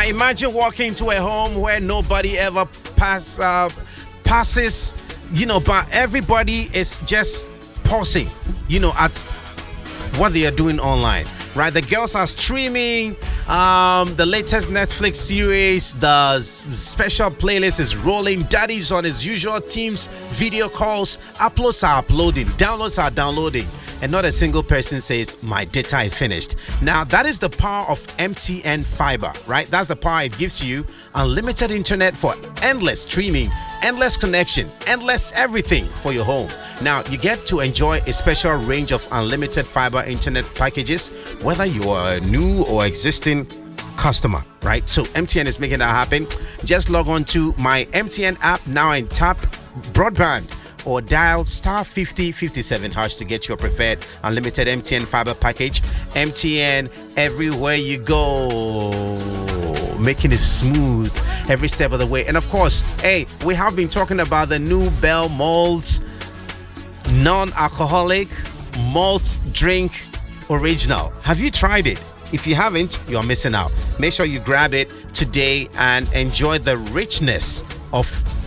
imagine walking into a home where nobody ever passes, but everybody is just pausing, at what they are doing online, right? The girls are streaming the latest Netflix series. The special playlist is rolling. Daddy's on his usual Teams video calls. Uploads are uploading. Downloads are downloading. And not a single person says, my data is finished. Now, that is the power of MTN Fiber, right? That's the power it gives you. Unlimited internet for endless streaming, endless connection, endless everything for your home. Now, you get to enjoy a special range of unlimited fiber internet packages, whether you are a new or existing customer, right? So MTN is making that happen. Just log on to my MTN app now and tap broadband, or dial star 5057 hash to get your preferred unlimited MTN fiber package. MTN, everywhere you go, making it smooth every step of the way. And of course, hey, we have been talking about the new Bell Malt non-alcoholic malt drink original. Have you tried it? If you haven't, you're missing out. Make sure you grab it today and enjoy the richness of